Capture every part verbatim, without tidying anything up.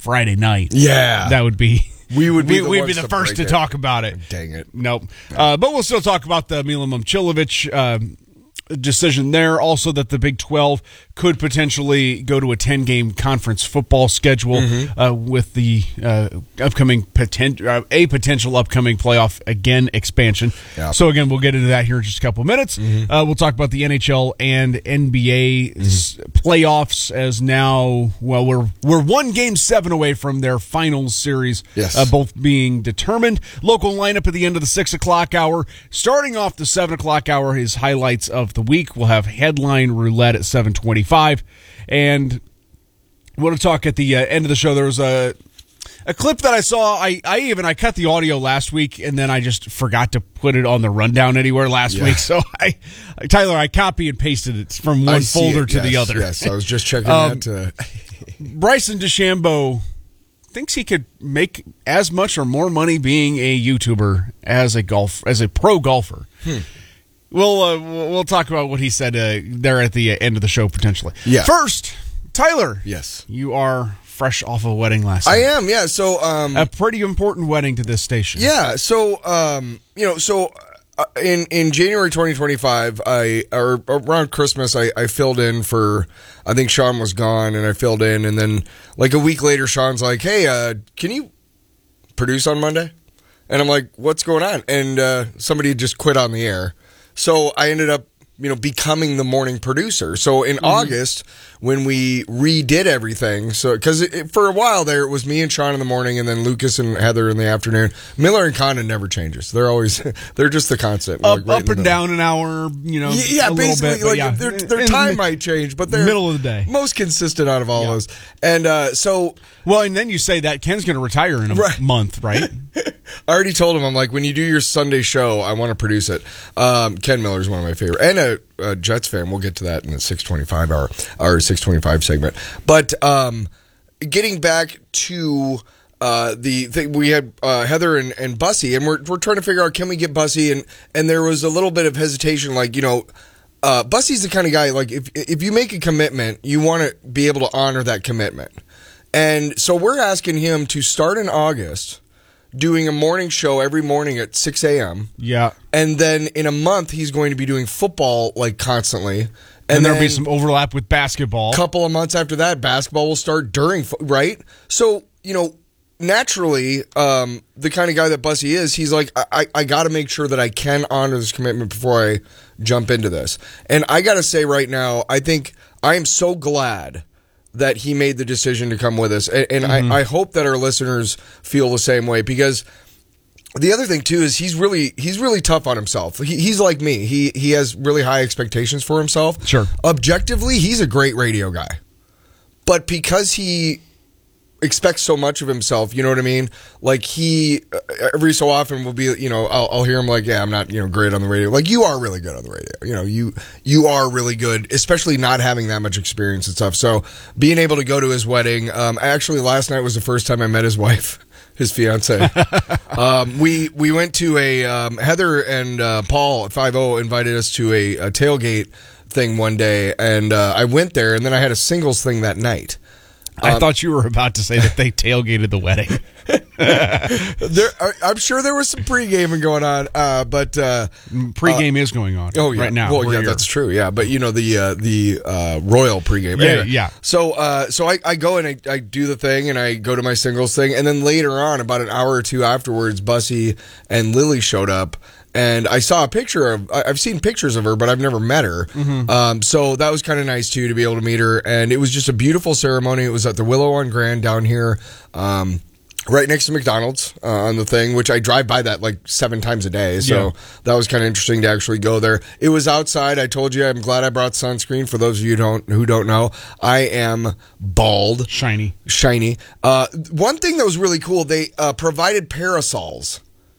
Friday night. Yeah. That would be... We would be we, the, we'd ones be the to first to break talk it. about it. Dang it. Nope. Uh, but we'll still talk about the Mila Momcilovic um, decision there. Also that the Big twelve could potentially go to a ten-game conference football schedule mm-hmm. uh, with the uh, upcoming poten- uh, a potential upcoming playoff again expansion. Yep. So again, we'll get into that here in just a couple of minutes. Mm-hmm. Uh, we'll talk about the N H L and N B A mm-hmm. playoffs as now. Well, we're we're one game seven away from their finals series. Yes, uh, both being determined. Local lineup at the end of the six o'clock hour. Starting off the seven o'clock hour is highlights of the week. We'll have headline roulette at seven twenty. And we're going to talk at the uh, end of the show. There was a a clip that I saw. I, I even I cut the audio last week, and then I just forgot to put it on the rundown anywhere last yeah. week. So I, Tyler, I copy and pasted it from one folder to yes, the other. Yes, I was just checking um, that. Uh... Bryson DeChambeau thinks he could make as much or more money being a YouTuber as a golf as a pro golfer. Hmm. We'll uh, we'll talk about what he said uh, there at the end of the show potentially. Yeah. First, Tyler. Yes. You are fresh off a wedding last night. I am. Yeah. So um, a pretty important wedding to this station. Yeah. So um, you know, so uh, in in January twenty twenty-five, I or around Christmas, I, I filled in for. I think Sean was gone, and I filled in, and then like a week later, Sean's like, "Hey, uh, can you produce on Monday?" And I'm like, "What's going on?" And uh, somebody had just quit on the air. So I ended up, you know, becoming the morning producer. So in mm-hmm. August, when we redid everything, so because for a while there, it was me and Sean in the morning, and then Lucas and Heather in the afternoon. Miller and Condon never changes. They're always they're just the constant. Up, like right up and down an hour, you know. Yeah, a basically, little bit, like yeah. their, their time might change, but they're middle of the day, most consistent out of all yeah. those. And uh, so, well, and then you say that Ken's going to retire in a right. month, right? I already told him, I'm like, when you do your Sunday show, I want to produce it. Um, Ken Miller's one of my favorite, and a, a Jets fan. We'll get to that in the six twenty-five hour or six twenty-five segment. But um, getting back to uh, the thing, we had uh, Heather and, and Bussy, and we're we're trying to figure out, can we get Bussy? And and there was a little bit of hesitation, like, you know, uh, Bussy's the kind of guy, like, if if you make a commitment, you want to be able to honor that commitment. And so we're asking him to start in August doing a morning show every morning at six a.m. Yeah. And then in a month, he's going to be doing football, like, constantly. And, and there'll be some overlap with basketball. A couple of months after that, basketball will start during, right? So, you know, naturally, um, the kind of guy that Bussy is, he's like, I, I, I got to make sure that I can honor this commitment before I jump into this. And I got to say right now, I think I am so glad that he made the decision to come with us. And, and mm-hmm. I, I hope that our listeners feel the same way, because the other thing too is he's really he's really tough on himself. He, he's like me. He he has really high expectations for himself. Sure. Objectively, he's a great radio guy. But because he expects so much of himself, you know what I mean? Like, he every so often will be, you know, I'll, I'll hear him like, yeah, I'm not, you know, great on the radio. Like, you are really good on the radio. You know, you you are really good, especially not having that much experience and stuff. So being able to go to his wedding, um, actually last night was the first time I met his wife, his fiance. um, we we went to a um, Heather and uh, Paul at five oh invited us to a, a tailgate thing one day, and uh, I went there, and then I had a singles thing that night. I um, thought you were about to say that they tailgated the wedding. there, I'm sure there was some pre-gaming going on, uh, but uh, pre-game uh, is going on. Oh, yeah. Right now. Well, yeah, here. That's true. Yeah, but you know the uh, the uh, royal pre-game. Yeah, anyway, yeah. So, uh, so I, I go and I, I do the thing, and I go to my singles thing, and then later on, about an hour or two afterwards, Bussy and Lily showed up. And I saw a picture of, I've seen pictures of her, but I've never met her. Mm-hmm. Um, so that was kind of nice, too, to be able to meet her. And it was just a beautiful ceremony. It was at the Willow on Grand down here, um, right next to McDonald's uh, on the thing, which I drive by that like seven times a day. So yeah. That was kind of interesting to actually go there. It was outside. I told you, I'm glad I brought sunscreen. For those of you who don't, who don't know, I am bald. Shiny. Shiny. Uh, one thing that was really cool, they uh, provided parasols.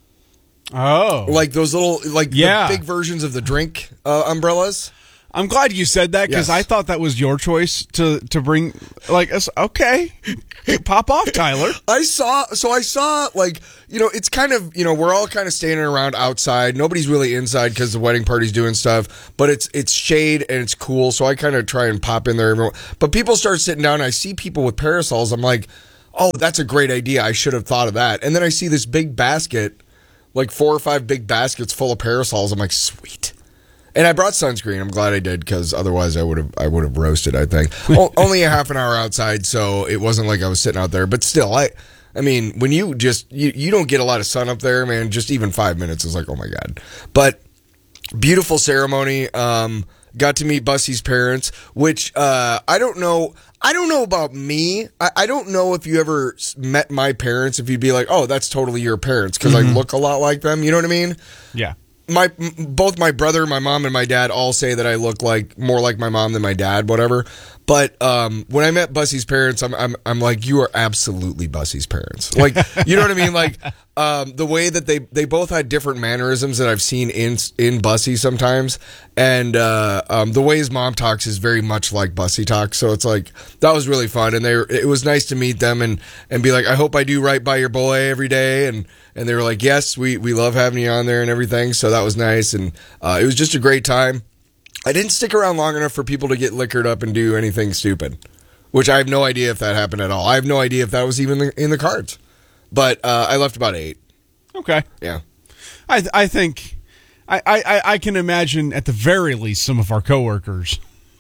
Oh. Like those little, like yeah. the big versions of the drink uh, umbrellas. I'm glad you said that, because yes. I thought that was your choice to, to bring, like, okay, pop off, Tyler. I saw, so I saw, like, you know, it's kind of, you know, we're all kind of standing around outside. Nobody's really inside because the wedding party's doing stuff, but it's it's shade and it's cool, so I kind of try and pop in there. But people start sitting down, and I see people with parasols. I'm like, oh, that's a great idea. I should have thought of that. And then I see this big basket, like four or five big baskets full of parasols. I'm like, sweet. And I brought sunscreen. I'm glad I did because otherwise I would have I would have roasted, I think. o- only a half an hour outside, so it wasn't like I was sitting out there. But still, I I mean, when you just, you, you don't get a lot of sun up there, man, just even five minutes is like, oh my God. But beautiful ceremony. Um, got to meet Bussie's parents, which uh, I don't know. I don't know about me. I, I don't know if you ever met my parents, if you'd be like, oh, that's totally your parents because mm-hmm. I look a lot like them. You know what I mean? Yeah. My both my brother, my mom, and my dad all say that I look like more like my mom than my dad, whatever. But um, when I met Bussie's parents, I'm I'm I'm like, you are absolutely Bussie's parents. Like, you know what I mean? Like um, the way that they they both had different mannerisms that I've seen in in Bussie sometimes, and uh, um, the way his mom talks is very much like Bussie talks. So it's like that was really fun, and they were, it was nice to meet them and and be like, I hope I do right by your boy every day, and. And they were like, yes, we, we love having you on there and everything. So that was nice. And uh, it was just a great time. I didn't stick around long enough for people to get liquored up and do anything stupid, which I have no idea if that happened at all. I have no idea if that was even in the cards. But uh, I left about eight. Okay. Yeah. I I think, I, I, I can imagine at the very least some of our coworkers.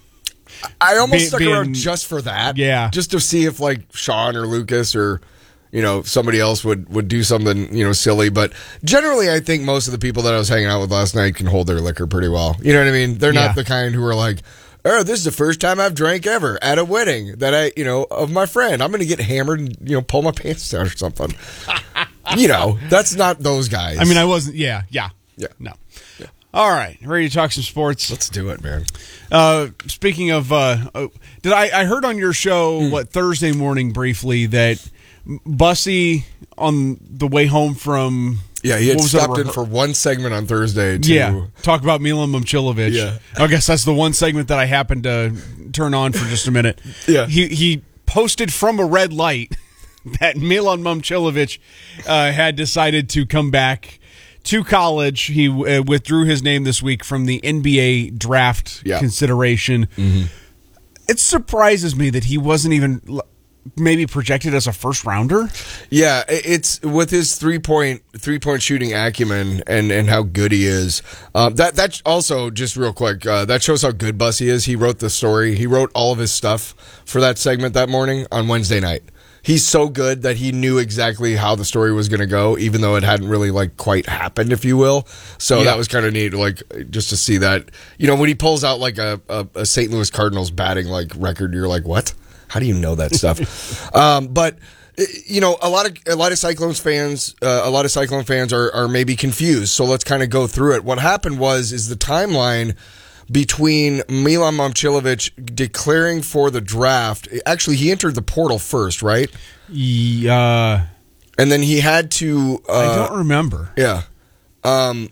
I almost be, stuck being, around just for that. Yeah. Just to see if like Sean or Lucas or... you know, somebody else would, would do something, you know, silly. But generally, I think most of the people that I was hanging out with last night can hold their liquor pretty well. You know what I mean? They're yeah. not the kind who are like, oh, this is the first time I've drank ever at a wedding that I, you know, of my friend. I'm going to get hammered and, you know, pull my pants down or something. You know, that's not those guys. I mean, I wasn't, yeah, yeah. Yeah. No. Yeah. All right, ready to talk some sports? Let's do it, man. Uh, speaking of, uh, uh, did I, I heard on your show, mm. what, Thursday morning briefly that Bussie on the way home from yeah he had stopped in for one segment on Thursday to yeah talk about Milan Momcilovic. Yeah, I guess that's the one segment that I happened to turn on for just a minute. Yeah, he he posted from a red light that Milan Momcilovic uh, had decided to come back to college. He uh, withdrew his name this week from the N B A draft yeah. consideration. Mm-hmm. It surprises me that he wasn't even maybe projected as a first rounder. Yeah, it's with his three point three point shooting acumen and, and how good he is. Um, that that also just real quick uh, that shows how good Bussie is. He wrote the story. He wrote all of his stuff for that segment that morning on Wednesday night. He's so good that he knew exactly how the story was going to go, even though it hadn't really like quite happened, if you will. So yeah. that was kind of neat, like just to see that. You know, when he pulls out like a, a, a Saint Louis Cardinals batting like record, you're like, what? How do you know that stuff? um, but you know, a lot of a lot of Cyclones fans, uh, a lot of Cyclone fans are are maybe confused. So let's kind of go through it. What happened was is the timeline between Milan Momcilovic declaring for the draft. Actually, he entered the portal first, right? Yeah, and then he had to. Uh, I don't remember. Yeah. Um,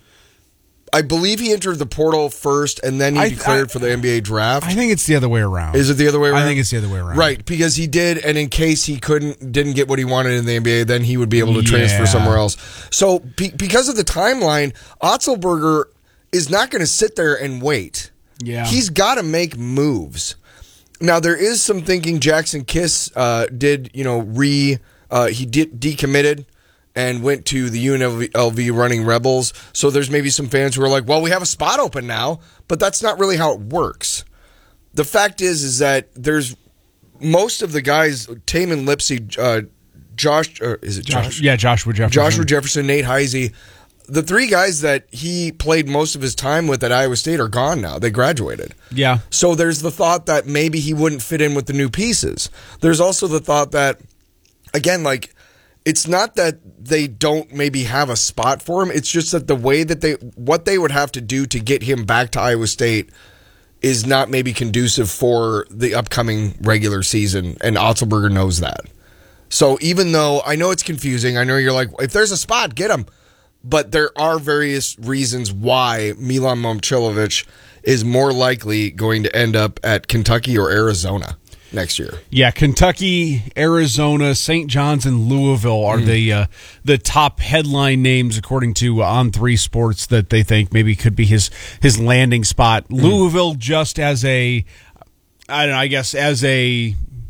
I believe he entered the portal first, and then he I, declared I, for the N B A draft. I think it's the other way around. Is it the other way around? I think it's the other way around. Right, because he did, and in case he couldn't, didn't get what he wanted in the N B A, then he would be able to yeah. transfer somewhere else. So, be, because of the timeline, Otzelberger is not going to sit there and wait. Yeah, he's got to make moves. Now, there is some thinking. Jackson Kiss uh, did, you know, re uh, he did decommitted and went to the U N L V Running Rebels. So there's maybe some fans who are like, well, we have a spot open now, but that's not really how it works. The fact is, is that there's most of the guys, Taman Lipsy, uh, Josh, or is it Josh? Josh? Yeah, Joshua Jefferson. Joshua Jefferson, Nate Heisey. The three guys that he played most of his time with at Iowa State are gone now. They graduated. Yeah. So there's the thought that maybe he wouldn't fit in with the new pieces. There's also the thought that, again, like, it's not that they don't maybe have a spot for him. It's just that the way that they, what they would have to do to get him back to Iowa State is not maybe conducive for the upcoming regular season, and Otzelberger knows that. So even though I know it's confusing, I know you're like, if there's a spot, get him. But there are various reasons why Milan Momcilovic is more likely going to end up at Kentucky or Arizona next year. Yeah, Kentucky, Arizona, Saint John's, and Louisville are mm. the uh, the top headline names according to uh, On three Sports that they think maybe could be his his landing spot. Mm. Louisville just as a, I don't know, I guess as a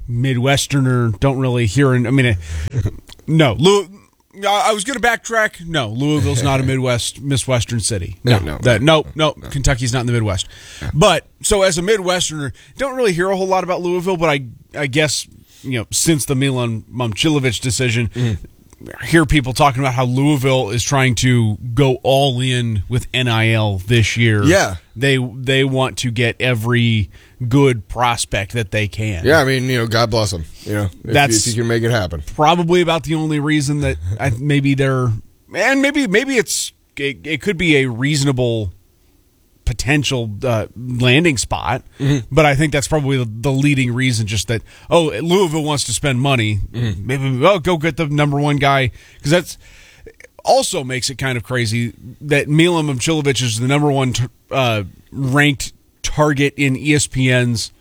Midwesterner. Don't really hear. I mean, no. Louis, I was going to backtrack. No, Louisville's not a Midwest, Midwestern city. No, no, that, no, no, no. Kentucky's not in the Midwest. Yeah. But so as a Midwesterner, don't really hear a whole lot about Louisville. But I, I guess you know, since the Milan Momcilovic decision. Mm-hmm. I hear people talking about how Louisville is trying to go all in with N I L this year. Yeah. They they want to get every good prospect that they can. Yeah, I mean, you know, God bless them. You know, if, That's if you can make it happen. Probably about the only reason that I, maybe they're and maybe maybe it's it, it could be a reasonable potential uh, landing spot, mm-hmm. but I think that's probably the, the leading reason. Just that, oh, Louisville wants to spend money. Mm-hmm. Maybe oh, go get the number one guy, because that's also makes it kind of crazy that Milan Momcilovic is the number one t- uh, ranked target in E S P N's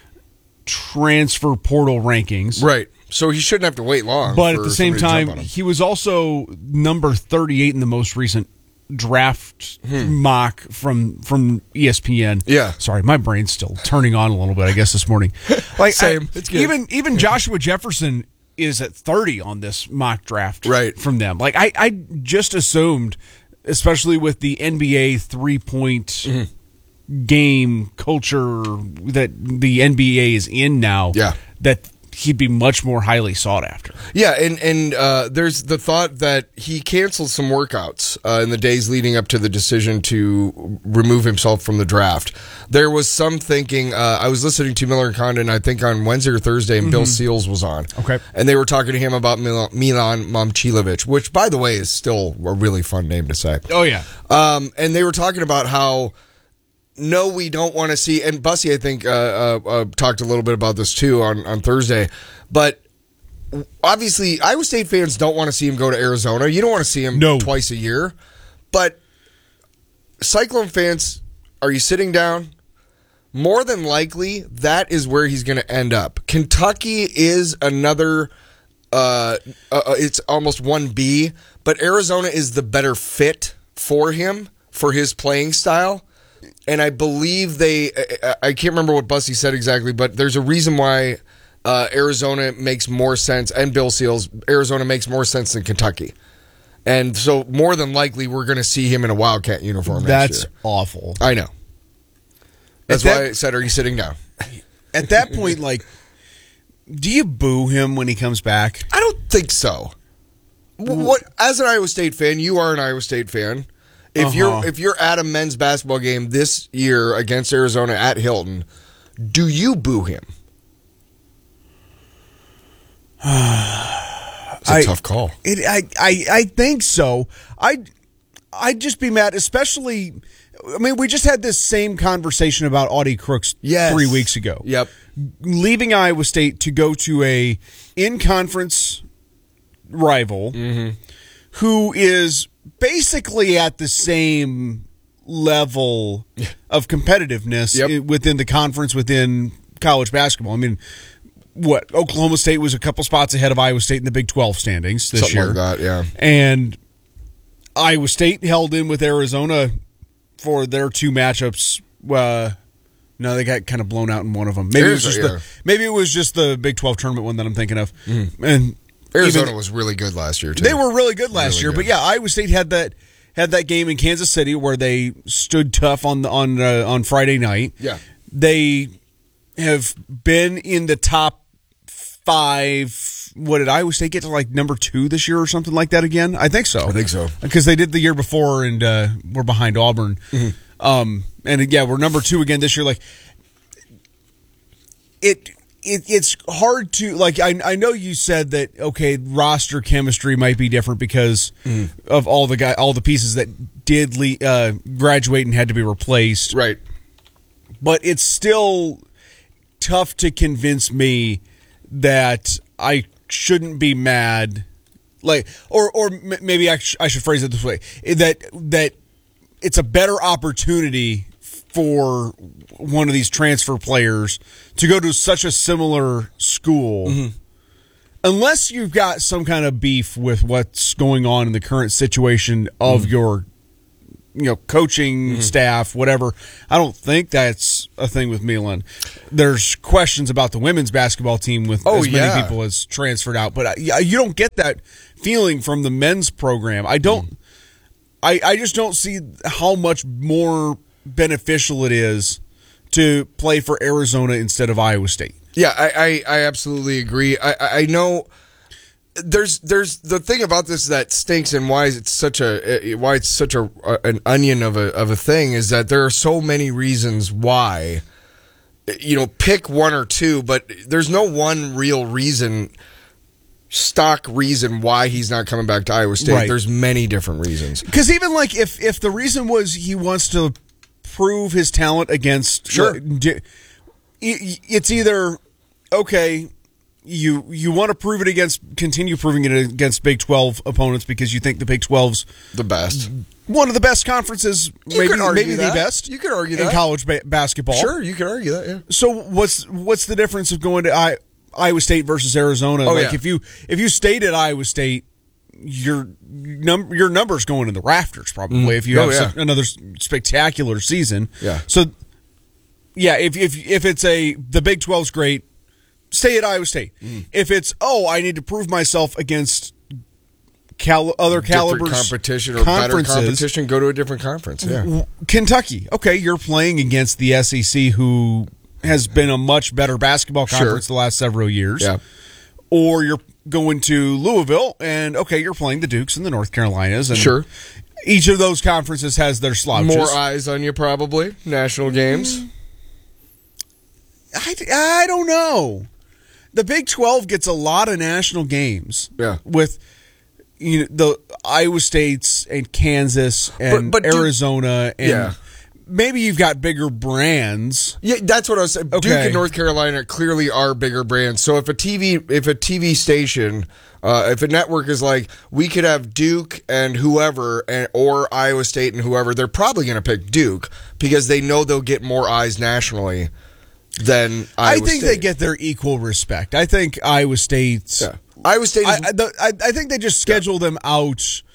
transfer portal rankings. Right. So he shouldn't have to wait long. But at the same time, he was also number thirty-eight in the most recent draft hmm. mock from from E S P N. Yeah. Sorry, my brain's still turning on a little bit, I guess, this morning. Like Same. I, it's good. Even even Joshua Jefferson is at thirty on this mock draft right. from them. Like I, I just assumed, especially with the N B A three-point mm-hmm. game culture that the N B A is in now, yeah. that he'd be much more highly sought after. Yeah, and and uh, there's the thought that he canceled some workouts uh, in the days leading up to the decision to remove himself from the draft. There was some thinking. Uh, I was listening to Miller and Condon, I think on Wednesday or Thursday, and mm-hmm. Bill Seals was on. Okay, and they were talking to him about Milan, Milan Momcilovic, which, by the way, is still a really fun name to say. Oh yeah, um, and they were talking about how. No, we don't want to see, and Bussy, I think, uh, uh, uh, talked a little bit about this too on, on Thursday, but obviously Iowa State fans don't want to see him go to Arizona. You don't want to see him no. twice a year, but Cyclone fans, are you sitting down? More than likely, that is where he's going to end up. Kentucky is another, uh, uh, it's almost one B, but Arizona is the better fit for him, for his playing style. And I believe they, I can't remember what Bussy said exactly, but there's a reason why uh, Arizona makes more sense, and Bill Seals, Arizona makes more sense than Kentucky. And so more than likely we're going to see him in a Wildcat uniform That's next year. awful. I know. That's that, why I said, are you sitting down? At that point, like, do you boo him when he comes back? I don't think so. What, as an Iowa State fan, you are an Iowa State fan. If uh-huh. you're if you're at a men's basketball game this year against Arizona at Hilton, do you boo him? It's a I, tough call. It, I, I I think so. I I'd just be mad, especially. I mean, we just had this same conversation about Audie Crooks yes. three weeks ago. Yep, leaving Iowa State to go to a in-conference rival, mm-hmm. who is basically at the same level of competitiveness yep. within the conference, within college basketball. I mean, what, Oklahoma State was a couple spots ahead of Iowa State in the Big twelve standings this Something year. like that, yeah. And Iowa State held in with Arizona for their two matchups. Uh, no, they got kind of blown out in one of them. Maybe Arizona, it was just yeah. the maybe it was just the Big twelve tournament one that I'm thinking of. Mm-hmm. And Arizona even, was really good last year too. They were really good last really year, good. but yeah, Iowa State had that had that game in Kansas City where they stood tough on the, on uh, on Friday night. Yeah, they have been in the top five. What did Iowa State get to, like number two this year or something like that again? I think so. I think so because they did the year before and uh, we're behind Auburn. Mm-hmm. Um, and yeah, we're number two again this year. Like it. It, it's hard to, like, I I know you said that, okay, roster chemistry might be different because mm. of all the guy, all the pieces that did le- uh, graduate and had to be replaced. Right. But it's still tough to convince me that I shouldn't be mad, like, or or maybe I, sh- I should phrase it this way, that that it's a better opportunity for one of these transfer players to go to such a similar school, mm-hmm. unless you've got some kind of beef with what's going on in the current situation of mm-hmm. your you know, coaching mm-hmm. staff, whatever. I don't think that's a thing with Milan. There's questions about the women's basketball team with oh, as many yeah. people as transferred out, but I, you don't get that feeling from the men's program. I don't. Mm. I I just don't see how much more beneficial it is to play for Arizona instead of Iowa State. Yeah, I I, I absolutely agree. I I know. There's there's the thing about this that stinks, and why is it such a why it's such a an onion of a of a thing is that there are so many reasons why, you know, pick one or two, but there's no one real reason, stock reason why he's not coming back to Iowa State. Right. There's many different reasons. Because even like if if the reason was he wants to prove his talent against, sure, uh, it's either okay. You you want to prove it against, continue proving it against Big twelve opponents because you think the Big twelve's the best, one of the best conferences, you maybe maybe that. the best. You could argue in that. college ba- basketball. Sure, you could argue that. Yeah. So what's what's the difference of going to I, Iowa State versus Arizona? Oh, like yeah. if you if you stayed at Iowa State, your num your numbers going in the rafters probably mm. if you oh, have yeah. some, another spectacular season. Yeah. So yeah, if if if it's a the Big twelve's great. Stay at Iowa State. Mm. If it's, oh, I need to prove myself against cal- other calibers, different competition or better competition, go to a different conference. Yeah. Kentucky, okay, you're playing against the S E C, who has been a much better basketball conference sure. the last several years. Yeah. Or you're going to Louisville, and okay, you're playing the Dukes and the North Carolinas. And sure. Each of those conferences has their slouches. More eyes on you, probably. National games. I, I don't know. The Big twelve gets a lot of national games. Yeah. With you know, the Iowa States and Kansas and but, but Arizona Duke, and yeah. maybe you've got bigger brands. Yeah, that's what I was saying. Okay. Duke and North Carolina clearly are bigger brands. So if a T V if a T V station uh, if a network is like, we could have Duke and whoever and or Iowa State and whoever, they're probably going to pick Duke because they know they'll get more eyes nationally. Then Iowa I think State. they get their equal respect. I think Iowa State's. Yeah. Iowa State. Is, I, I, the, I, I think they just schedule yeah. them out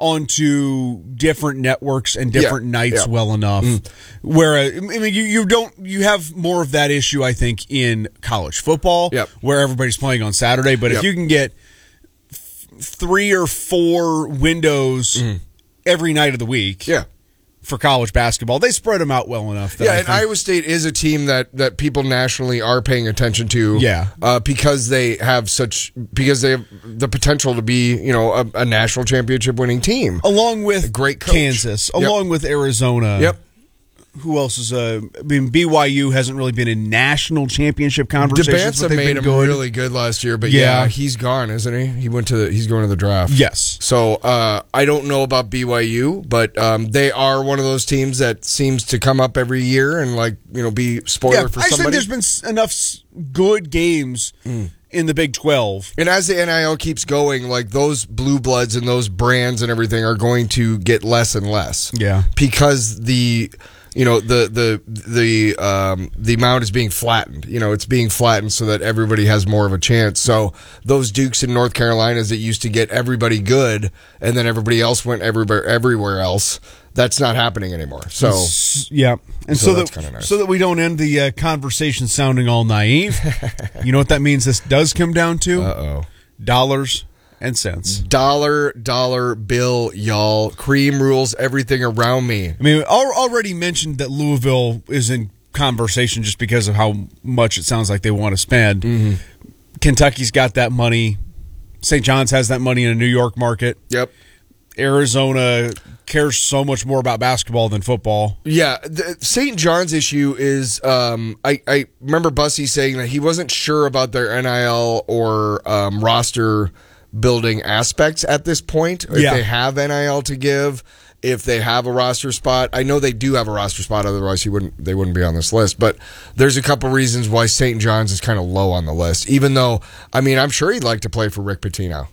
onto different networks and different yeah. nights yeah. well enough. Mm. Where I mean, you, you don't you have more of that issue, I think, in college football, yep. where everybody's playing on Saturday. But yep. if you can get f- three or four windows mm. every night of the week, yeah. for college basketball, they spread them out well enough. Yeah, and Iowa State is a team that, that people nationally are paying attention to. Yeah, uh, because they have such because they have the potential to be, you know, a, a national championship winning team, along with a great coach. Kansas, yep. along with Arizona. Yep. Who else is? Uh, I mean, B Y U hasn't really been in national championship conversations. DeBanza made him good. really good last year, but yeah. yeah, he's gone, isn't he? He went to the, he's going to the draft. Yes. So uh, I don't know about B Y U, but um, they are one of those teams that seems to come up every year and like you know be spoiler yeah, for I somebody. I think there's been enough good games mm. in the Big twelve, and as the N I L keeps going, like those blue bloods and those brands and everything are going to get less and less. Yeah, because the. You know the the the um, the amount is being flattened. You know it's being flattened so that everybody has more of a chance. So those Dukes in North Carolinas that used to get everybody good, and then everybody else went everywhere everywhere else. That's not happening anymore. So yeah, and so, so that that's nice. so that we don't end the uh, conversation sounding all naive. You know what that means? This does come down to uh oh dollars and cents. Dollar, dollar bill, y'all. Cream rules everything around me. I mean, I already mentioned that Louisville is in conversation just because of how much it sounds like they want to spend. Mm-hmm. Kentucky's got that money. Saint John's has that money in a New York market. Yep. Arizona cares so much more about basketball than football. Yeah, the Saint John's issue is um, I, I remember Bussy saying that he wasn't sure about their N I L or um, roster building aspects at this point. If yeah. they have N I L to give, if they have a roster spot. I know they do have a roster spot, otherwise he wouldn't they wouldn't be on this list. But there's a couple reasons why Saint John's is kind of low on the list, even though, I mean, I'm sure he'd like to play for Rick Pitino.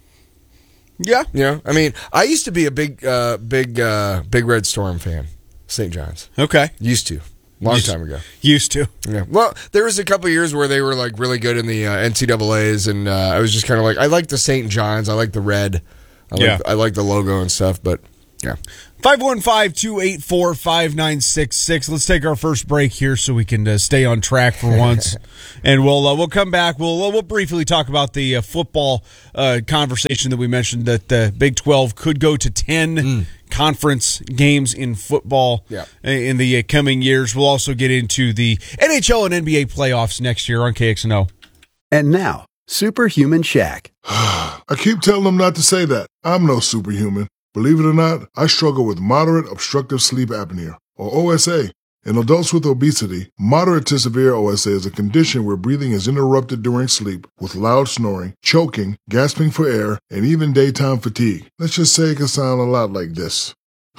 Yeah. You know, I mean, I used to be a big uh, big uh, Big Red Storm fan, Saint John's. Okay. Used to. Long used, time ago. Used to. Yeah. Well, there was a couple of years where they were like really good in the uh, N C double A's, and uh, I was just kind of like, I like the Saint John's, I like the red, I like, yeah. I like the logo and stuff, but Yeah. five one five, two eight four, five nine six six. Let's take our first break here so we can uh, stay on track for once. And we'll uh, we'll come back. We'll uh, we'll briefly talk about the uh, football uh, conversation that we mentioned, that the Big twelve could go to ten mm. conference games in football yeah. in the uh, coming years. We'll also get into the N H L and N B A playoffs next year on K X N O. And now, Superhuman Shaq. I keep telling them not to say that. I'm no superhuman. Believe it or not, I struggle with moderate obstructive sleep apnea, or O S A. In adults with obesity, moderate to severe O S A is a condition where breathing is interrupted during sleep with loud snoring, choking, gasping for air, and even daytime fatigue. Let's just say it can sound a lot like this.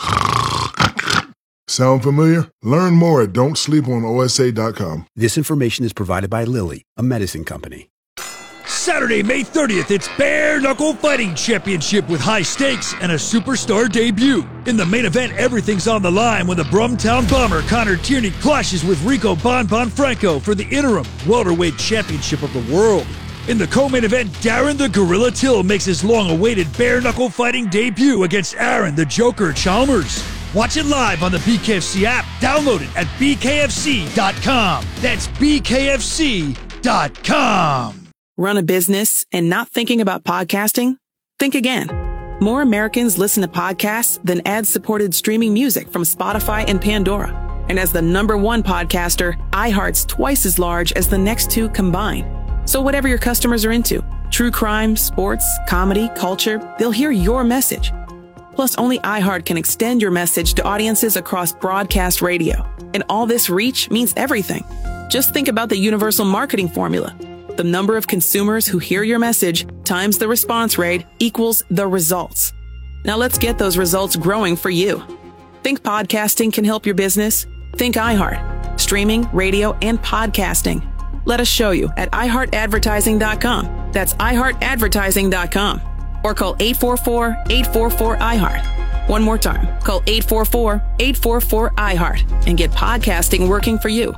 Sound familiar? Learn more at don't sleep on O S A dot com. This information is provided by Lilly, a medicine company. Saturday, May thirtieth, it's Bare Knuckle Fighting Championship with high stakes and a superstar debut. In the main event, everything's on the line when the Brumtown Bomber Connor Tierney clashes with Rico Bon Bon Franco for the interim welterweight championship of the world. In the co-main event, Darren the Gorilla Till makes his long-awaited Bare Knuckle Fighting debut against Aaron the Joker Chalmers. Watch it live on the B K F C app. Download it at B K F C dot com. That's B K F C dot com. Run a business and not thinking about podcasting? Think again. More Americans listen to podcasts than ad-supported streaming music from Spotify and Pandora. And as the number one podcaster, iHeart's twice as large as the next two combined. So whatever your customers are into, true crime, sports, comedy, culture, they'll hear your message. Plus, only iHeart can extend your message to audiences across broadcast radio. And all this reach means everything. Just think about the universal marketing formula. The number of consumers who hear your message times the response rate equals the results. Now let's get those results growing for you. Think podcasting can help your business? Think iHeart. Streaming, radio, and podcasting. Let us show you at i heart advertising dot com. That's i heart advertising dot com. Or call eight four four, eight four four, I heart. One more time. Call eight four four, eight four four, I heart and get podcasting working for you.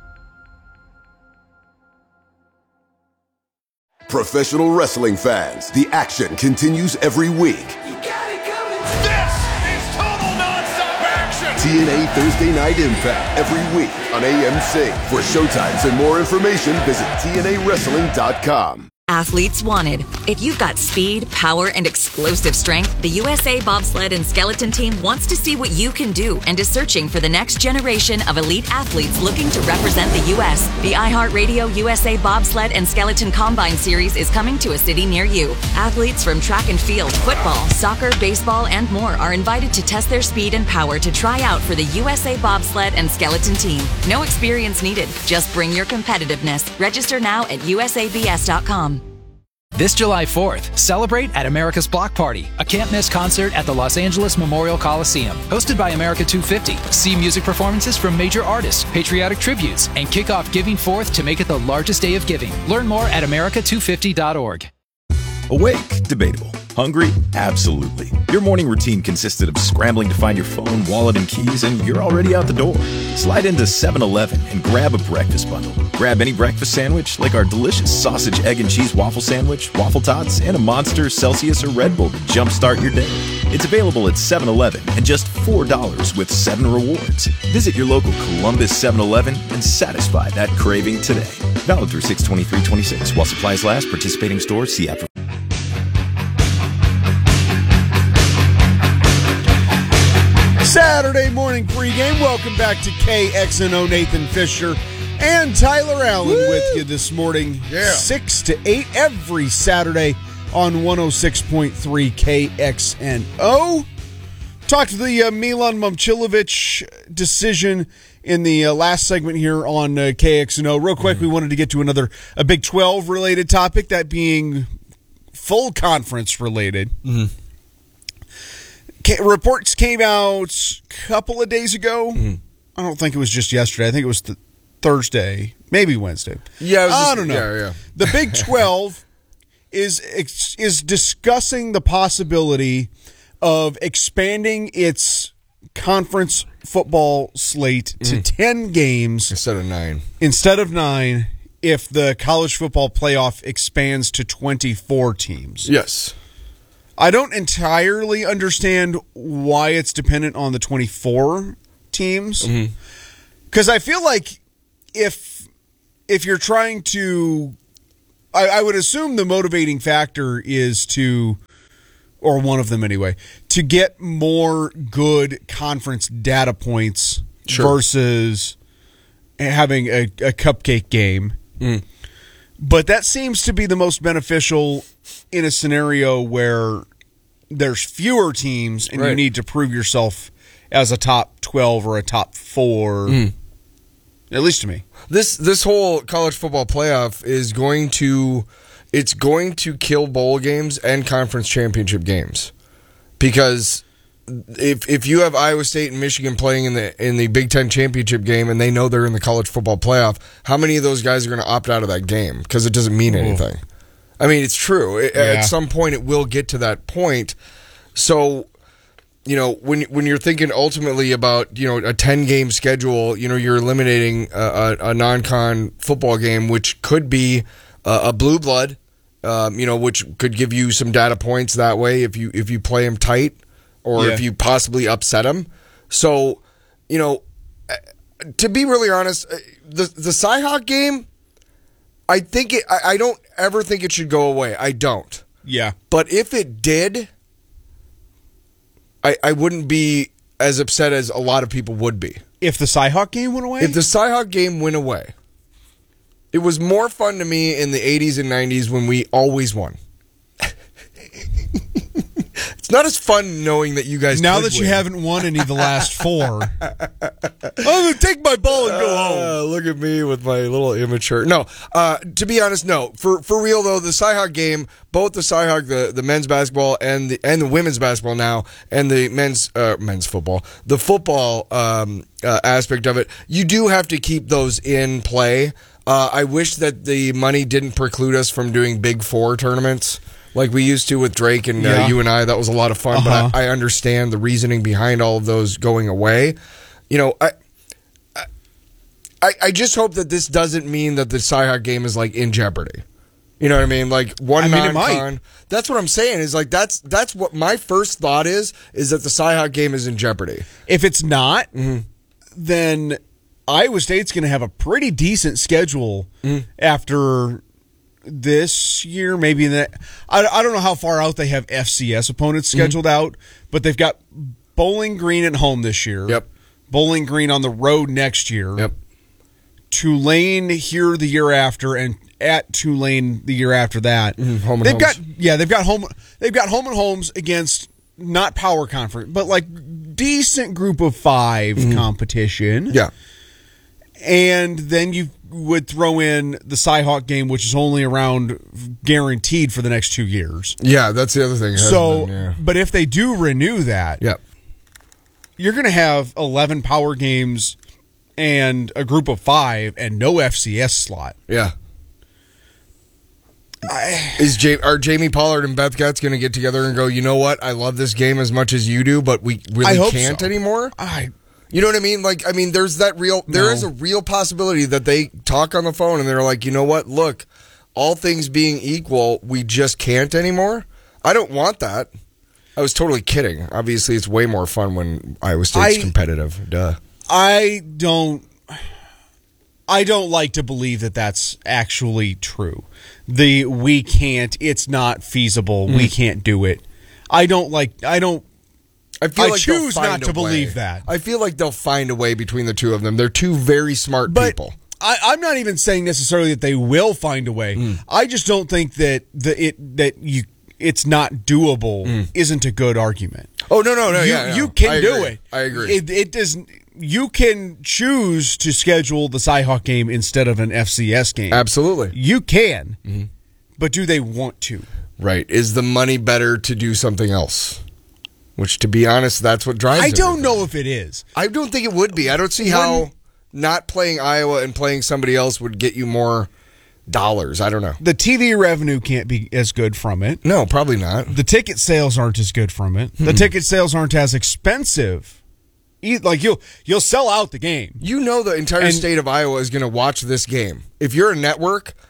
Professional wrestling fans, the action continues every week. You got it coming. This is total nonstop action. T N A Thursday Night Impact every week on A M C. For showtimes and more information, visit T N A wrestling dot com. Athletes wanted. If you've got speed, power, and explosive strength, the U S A Bobsled and Skeleton Team wants to see what you can do and is searching for the next generation of elite athletes looking to represent the U S. The iHeartRadio U S A Bobsled and Skeleton Combine Series is coming to a city near you. Athletes from track and field, football, soccer, baseball, and more are invited to test their speed and power to try out for the U S A Bobsled and Skeleton Team. No experience needed. Just bring your competitiveness. Register now at U S A B S dot com. This July fourth, celebrate at America's Block Party, a can't-miss concert at the Los Angeles Memorial Coliseum. Hosted by America two fifty. See music performances from major artists, patriotic tributes, and kick off Giving Forth to make it the largest day of giving. Learn more at America two fifty dot org. Awake? Debatable. Hungry? Absolutely. Your morning routine consisted of scrambling to find your phone, wallet, and keys, and you're already out the door. Slide into seven eleven and grab a breakfast bundle. Grab any breakfast sandwich, like our delicious sausage, egg, and cheese waffle sandwich, waffle tots, and a Monster, Celsius, or Red Bull to jumpstart your day. It's available at seven eleven and just four dollars with seven rewards. Visit your local Columbus seven eleven and satisfy that craving today. Valid through six twenty-three twenty-six. While supplies last, participating stores, see app for... Saturday morning pregame. Welcome back to K X N O. Nathan Fisher and Tyler Allen Woo! With you this morning. Yeah. six to eight every Saturday on one oh six point three K X N O. Talked to the uh, Milan Momcilovic decision in the uh, last segment here on uh, K X N O. Real quick, mm-hmm. we wanted to get to another a Big twelve related topic, that being full conference related. Mm-hmm. Reports came out a couple of days ago. Mm-hmm. I don't think it was just yesterday. I think it was th- Thursday, maybe Wednesday. Yeah, it was I just, don't know. Yeah, yeah. The Big twelve is is discussing the possibility of expanding its conference football slate to mm. ten games instead of nine. Instead of nine, if the college football playoff expands to twenty-four teams. Yes. I don't entirely understand why it's dependent on the twenty-four teams. Because mm-hmm. I feel like if if you're trying to, I, I would assume the motivating factor is to, or one of them anyway, to get more good conference data points sure. versus having a, a cupcake game. Mm. But that seems to be the most beneficial in a scenario where there's fewer teams and right. you need to prove yourself as a top twelve or a top four, mm. at least to me. This this whole college football playoff is going to it's going to kill bowl games and conference championship games. Because if if you have Iowa State and Michigan playing in the in the Big Ten championship game and they know they're in the college football playoff, how many of those guys are going to opt out of that game because it doesn't mean anything? Ooh. I mean, it's true. It, yeah. At some point, it will get to that point. So, you know, when when you're thinking ultimately about, you know, a ten-game schedule, you know, you're eliminating a, a, a non-con football game, which could be a, a blue blood, um, you know, which could give you some data points that way if you if you play them tight. Or yeah. if you possibly upset them. So, you know, to be really honest, the the Cyhawk game, I think it. I, I don't ever think it should go away. I don't. Yeah. But if it did, I I wouldn't be as upset as a lot of people would be. If the Cyhawk game went away? If the Cyhawk game went away. It was more fun to me in the eighties and nineties when we always won. It's not as fun knowing that you guys now that win. You haven't won any of the last four. Oh, take my ball and go uh, home. Look at me with my little immature. No, uh, to be honest, no. For for real though, the Cyhawk game, both the Cyhawk, the, the men's basketball and the and the women's basketball now, and the men's uh, men's football, the football um, uh, aspect of it, you do have to keep those in play. Uh, I wish that the money didn't preclude us from doing Big Four tournaments. Like we used to with Drake and uh, yeah. you and I. That was a lot of fun, uh-huh. but I, I understand the reasoning behind all of those going away. You know, I, I I just hope that this doesn't mean that the Cyhawk game is like in jeopardy. You know what I mean? Like one I mean, non-con. That's what I'm saying. Is like that's that's what my first thought is. Is that the Cyhawk game is in jeopardy? If it's not, mm-hmm. then Iowa State's going to have a pretty decent schedule mm-hmm. after this year, maybe in that. I, I don't know how far out they have F C S opponents scheduled mm-hmm. out, but they've got Bowling Green at home this year. Yep. Bowling Green on the road next year. Yep. Tulane here the year after, and at Tulane the year after that. Mm-hmm. Home and they've homes. got yeah, they've got home. They've got home and homes against not power conference, but like decent group of five mm-hmm. competition. Yeah. And then you would throw in the Cyhawk game, which is only around guaranteed for the next two years. Yeah, that's the other thing. So, been, yeah. but if they do renew that, yep. you're going to have eleven power games and a group of five and no F C S slot. Yeah. I, is J- are Jamie Pollard and Beth Getz going to get together and go, you know what? I love this game as much as you do, but we really can't so. anymore? I You know what I mean? Like, I mean, there's that real, there no. is a real possibility that they talk on the phone and they're like, you know what? Look, all things being equal, we just can't anymore. I don't want that. I was totally kidding. Obviously, it's way more fun when Iowa State's I, competitive. Duh. I don't, I don't like to believe that that's actually true. The we can't, it's not feasible, mm. we can't do it. I don't like, I don't, I feel I like choose not to way. believe that. I feel like they'll find a way between the two of them. They're two very smart but people. I, I'm not even saying necessarily that they will find a way. Mm. I just don't think that the it that you it's not doable mm. isn't a good argument. Oh no no no you, yeah no. you can I do agree. it. I agree. It, it doesn't. You can choose to schedule the Cyhawk game instead of an F C S game. Absolutely, you can. Mm-hmm. But do they want to? Right. Is the money better to do something else? Which, to be honest, that's what drives it. I don't know if it is. I don't think it would be. I don't see how when, not playing Iowa and playing somebody else would get you more dollars. I don't know. The T V revenue can't be as good from it. No, probably not. The ticket sales aren't as good from it. Hmm. The ticket sales aren't as expensive. Like, you'll you'll sell out the game. You know the entire and, state of Iowa is going to watch this game. If you're a network,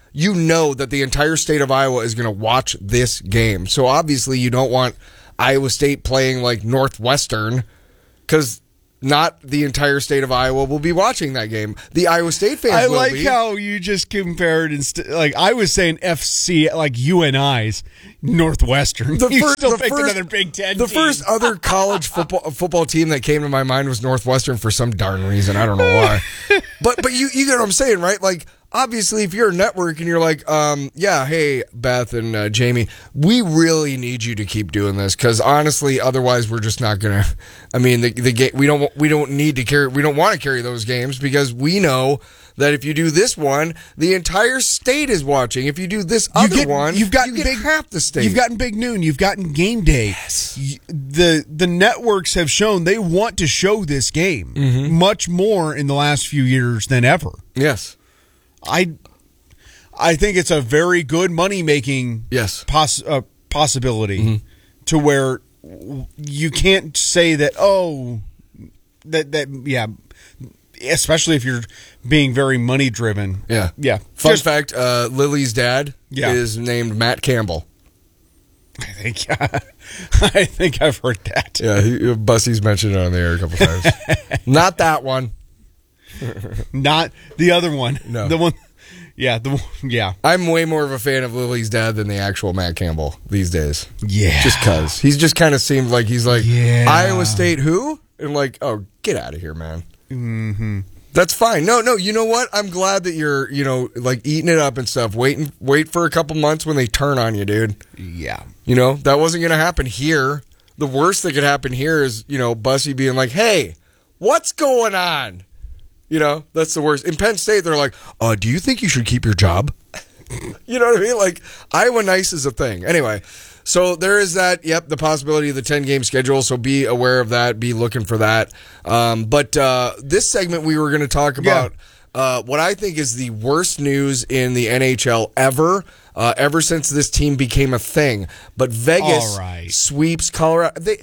you know that the entire state of Iowa is going to watch this game. So obviously you don't want Iowa State playing like Northwestern because not the entire state of Iowa will be watching that game. The Iowa State fans I will like be. how you just compared instead. Like I was saying, F C like U N I's Northwestern. The you first, still the picked first, another Big Ten. The team. first other college football football team that came to my mind was Northwestern for some darn reason. I don't know why. but but you you get what I'm saying, right? Like obviously, if you're a network and you're like, um, yeah, hey Beth and uh, Jamie, we really need you to keep doing this because honestly, otherwise we're just not gonna. I mean, the the game we don't we don't need to carry we don't want to carry those games because we know that if you do this one, the entire state is watching. If you do this You other get- one, you've gotten you get big- half the state. You've gotten Big Noon. You've gotten Game Day. Yes. Y- The the networks have shown they want to show this game Mm-hmm. much more in the last few years than ever. yes. I I think it's a very good money making Yes. poss- uh, possibility Mm-hmm. to where you can't say that oh that that yeah, especially if you're being very money driven. Yeah. Yeah. Fun Just- fact, uh, Lily's dad Yeah. is named Matt Campbell. I think I think I've heard that. Yeah, he, Bussy's mentioned it on the air a couple times. Not that one. Not the other one. No. The one Yeah, the one, yeah. I'm way more of a fan of Lily's dad than the actual Matt Campbell these days. Yeah. Just cuz. He's just kind of seemed like he's like, Yeah. Iowa State who? And like, oh, get out of here, man. Mhm. That's fine. No, no, you know what? I'm glad that you're, you know, like eating it up and stuff. Waiting wait for a couple months when they turn on you, dude. Yeah. You know, that wasn't going to happen here. The worst that could happen here is, you know, Bussy being like, hey, what's going on? You know, that's the worst. In Penn State, they're like, uh, do you think you should keep your job? You know what I mean? Like, Iowa nice is a thing. Anyway, so there is that, yep, the possibility of the ten-game schedule, so be aware of that. Be looking for that. Um, but uh, this segment, we were going to talk about uh, what I think is the worst news in the N H L ever, uh, ever since this team became a thing. But Vegas All right. sweeps Colorado. They,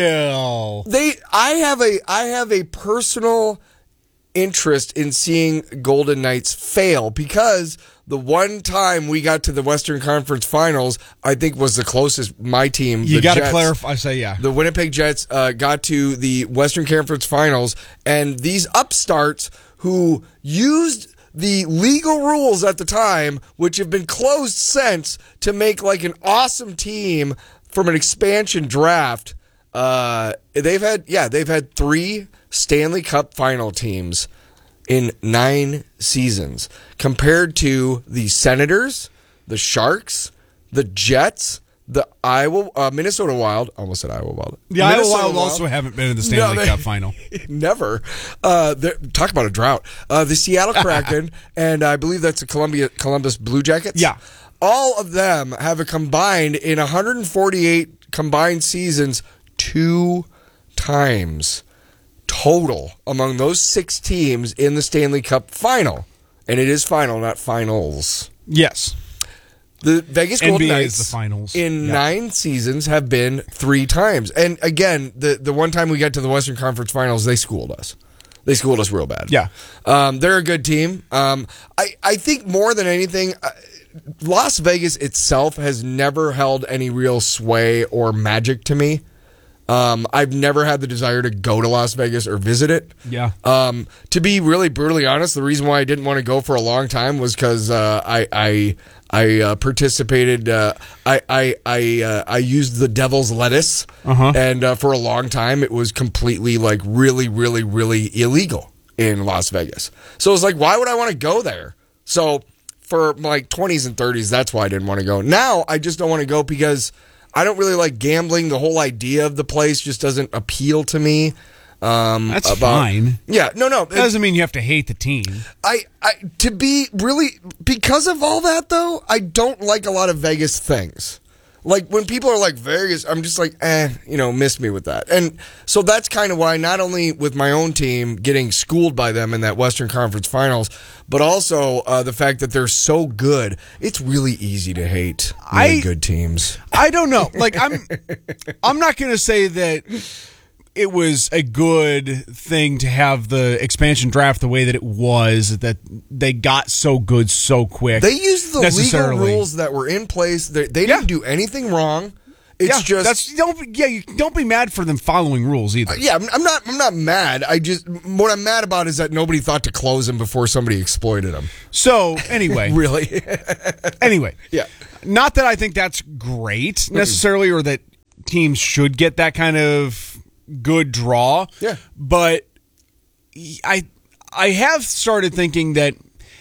Chill. they, I have a, I have a personal interest in seeing Golden Knights fail because the one time we got to the Western Conference Finals, I think was the closest my team. You the got to Jets, clarify. I say yeah. The Winnipeg Jets uh, got to the Western Conference Finals, and these upstarts who used the legal rules at the time, which have been closed since, to make like an awesome team from an expansion draft. Uh, they've had yeah, they've had three Stanley Cup final teams in nine seasons, compared to the Senators, the Sharks, the Jets, the Iowa, uh, Minnesota Wild. Almost said Iowa Wild. The Iowa Minnesota Wild also haven't been in the Stanley No, they- Cup final. Never. Uh, they're- talk about a drought. Uh, the Seattle Kraken, and I believe that's the Columbia Columbus Blue Jackets. Yeah. All of them have a combined in one hundred forty-eight combined seasons two times total among those six teams in the Stanley Cup final. And it is final, not finals. Yes. The Vegas N B A Golden is Knights the finals. in Yeah. nine seasons have been three times. And again, the, the one time we got to the Western Conference Finals, they schooled us. They schooled us real bad. Yeah. Um, they're a good team. Um, I, I think more than anything, uh, Las Vegas itself has never held any real sway or magic to me. Um, I've never had the desire to go to Las Vegas or visit it. Yeah. Um, to be really brutally honest, the reason why I didn't want to go for a long time was because uh, I I I uh, participated. Uh, I I I, uh, I used the devil's lettuce, Uh-huh. and uh, for a long time it was completely like really really really illegal in Las Vegas. So it was like, why would I want to go there? So for like twenties and thirties, that's why I didn't want to go. Now I just don't want to go because I don't really like gambling. The whole idea of the place just doesn't appeal to me. Um, That's about- fine. Yeah, no, no. That doesn't mean you have to hate the team. I, I, to be really, because of all that though, I don't like a lot of Vegas things. Like when people are like Vegas, I'm just like, eh, you know, miss me with that. And so that's kind of why not only with my own team getting schooled by them in that Western Conference Finals, but also uh, the fact that they're so good. It's really easy to hate really I- good teams. I don't know. Like I'm I'm not going to say that it was a good thing to have the expansion draft the way that it was, that they got so good so quick. They used the legal rules that were in place. They, they didn't yeah. do anything wrong. It's yeah, just that's don't yeah you don't be mad for them following rules either. Uh, yeah, I'm, I'm not I'm not mad. I just what I'm mad about is that nobody thought to close him before somebody exploited him. So anyway, really, anyway, yeah. Not that I think that's great necessarily, or that teams should get that kind of good draw. Yeah, but I I have started thinking that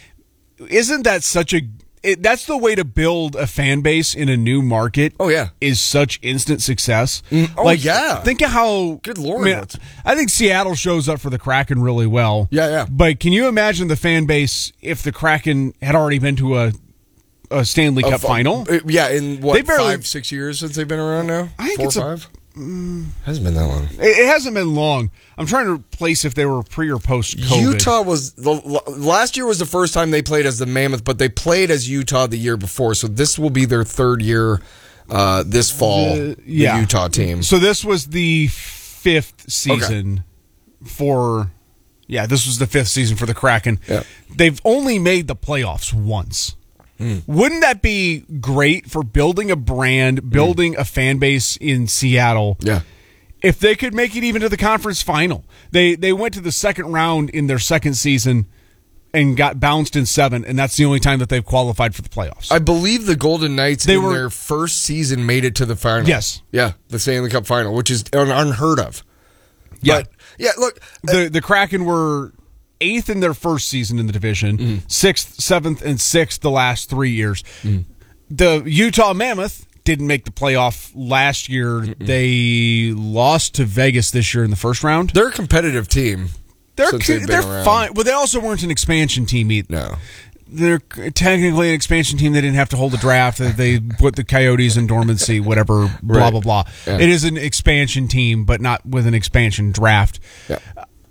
isn't that such a It, that's the way to build a fan base in a new market. Oh yeah, is such instant success. Mm, oh like, yeah, think of how. Good Lord, I, mean, I think Seattle shows up for the Kraken really well. Yeah, yeah. But can you imagine the fan base if the Kraken had already been to a a Stanley Cup uh, final? Uh, yeah, in what they barely, five, six years since they've been around now. I think Four it's or five. A, mm, hasn't been that long. It, it hasn't been long. I'm trying to place if they were pre or post COVID. Utah was the last year was the first time they played as the Mammoth, but they played as Utah the year before. So this will be their third year uh, this fall. Uh, yeah. The Utah team. So this was the fifth season okay. for. Yeah, this was the fifth season for the Kraken. Yeah. They've only made the playoffs once. Mm. Wouldn't that be great for building a brand, building mm. a fan base in Seattle? Yeah. If they could make it even to the conference final. They they went to the second round in their second season and got bounced in seven, and that's the only time that they've qualified for the playoffs. I believe the Golden Knights they in were, their first season made it to the final. Yes. Yeah, the Stanley Cup final, which is unheard of. Yeah. But, yeah, look. The, the Kraken were eighth in their first season in the division, mm. sixth, seventh, and sixth the last three years. Mm. The Utah Mammoth didn't make the playoff last year. Mm-mm. They lost to Vegas this year in the first round. They're a competitive team. They're they're fine. Well, they also weren't an expansion team either. No. They're technically an expansion team. They didn't have to hold a draft. They put the Coyotes in dormancy, whatever, blah, right. blah, blah. Yeah. It is an expansion team, but not with an expansion draft. Yeah.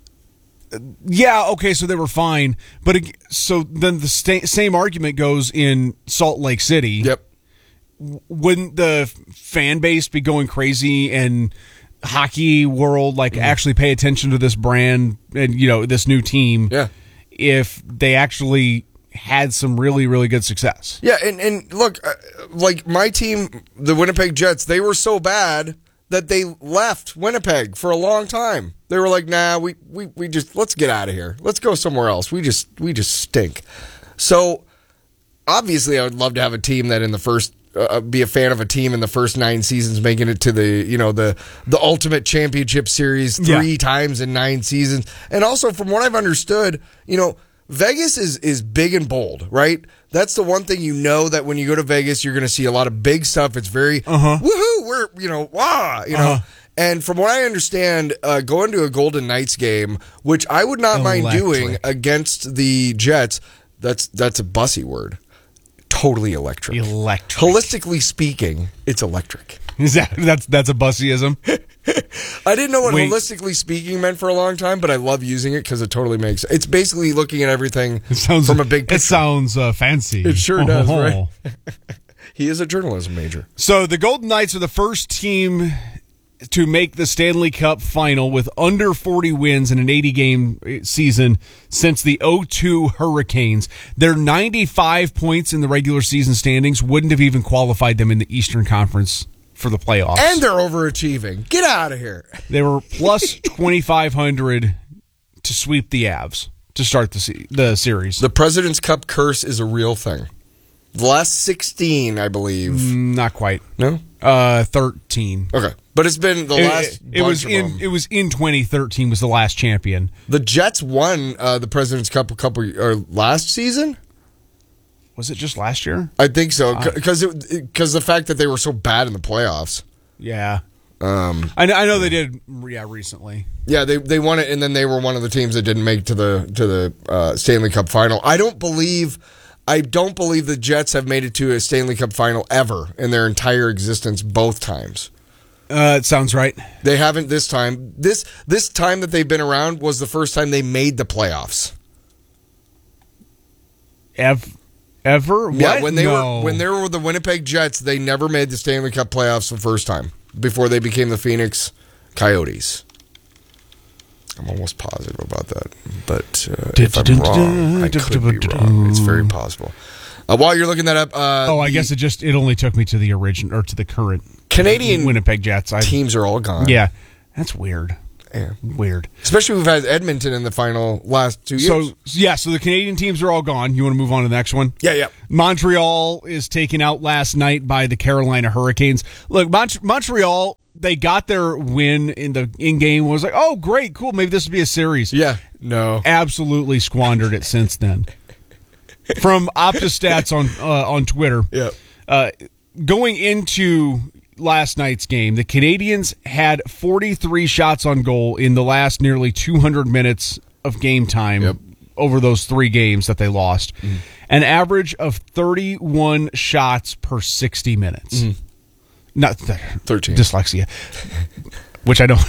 Yeah, okay, so they were fine. But so then the sta- same argument goes in Salt Lake City. Yep. Wouldn't the fan base be going crazy and hockey world like mm. actually pay attention to this brand and, you know, this new team yeah. if they actually had some really, really good success? Yeah, and, and look, uh, like my team, the Winnipeg Jets, they were so bad that they left Winnipeg for a long time. They were like, nah, we, we, we just, let's get out of here. Let's go somewhere else. We just we just stink. So, obviously, I would love to have a team that in the first, uh, be a fan of a team in the first nine seasons, making it to the, you know, the, the ultimate championship series three yeah. times in nine seasons. And also, from what I've understood, you know, Vegas is, is big and bold, right? That's the one thing you know, that when you go to Vegas, you're going to see a lot of big stuff. It's very, uh-huh. woohoo, we're, you know, wah, you know. Uh-huh. And from what I understand, uh, going to a Golden Knights game, which I would not Electric. mind doing against the Jets, that's that's a bussy word. Totally electric. Electric. Holistically speaking, it's electric. Is that that's that's a bussyism? I didn't know what Wait. holistically speaking meant for a long time, but I love using it because it totally makes it's basically looking at everything it sounds, from a big picture. It sounds uh, fancy. It sure does, right? He is a journalism major. So the Golden Knights are the first team to make the Stanley Cup final with under forty wins in an eighty-game season since the oh two Hurricanes. Their ninety-five points in the regular season standings wouldn't have even qualified them in the Eastern Conference for the playoffs. And they're overachieving. Get out of here. They were plus twenty-five hundred to sweep the Avs to start the se- the series. The President's Cup curse is a real thing. The last sixteen, I believe. Mm, not quite. No? Uh, thirteen. Okay. But it's been the it, last it, it was in them. It was in twenty thirteen was the last champion. The Jets won uh, the President's Cup a couple or last season? Was it just last year? I think so, because because the fact that they were so bad in the playoffs. Yeah, um, I know. I know they did. Yeah, recently. Yeah, they they won it, and then they were one of the teams that didn't make to the to the uh, Stanley Cup final. I don't believe, I don't believe the Jets have made it to a Stanley Cup final ever in their entire existence, both times. Uh, it sounds right. They haven't this time. This this time that they've been around was the first time they made the playoffs. Ever. Ever? Yeah, what? when they no. were when they were the Winnipeg Jets, they never made the Stanley Cup playoffs the first time before they became the Phoenix Coyotes. I'm almost positive about that. But uh, if I'm wrong, I could be wrong. It's very possible. Uh, while you're looking that up... Uh, oh, I guess it just it only took me to the original, or to the current Canadian Winnipeg Jets. I, teams are all gone. Yeah, that's weird. Yeah. Weird. Especially we've had Edmonton in the final last two years. So, yeah, so the Canadian teams are all gone. You want to move on to the next one? Yeah, yeah. Montreal is taken out last night by the Carolina Hurricanes. Look, Mont- Montreal, they got their win in the in-game. Was like, oh, great, cool, maybe this would be a series. Yeah, no. Absolutely squandered it since then. From OptaStats on, uh, on Twitter, yeah. uh, going into... last night's game, the Canadians had forty-three shots on goal in the last nearly two hundred minutes of game time yep. over those three games that they lost. Mm. An average of thirty-one shots per sixty minutes. Mm. Not th- thirteen. Dyslexia. Which I don't.